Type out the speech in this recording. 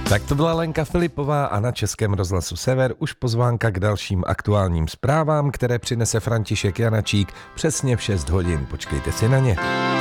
Tak to byla Lenka Filipová a na Českém rozhlasu Sever už pozvánka k dalším aktuálním zprávám, které přinese František Janačík přesně v 6 hodin. Počkejte si na ně.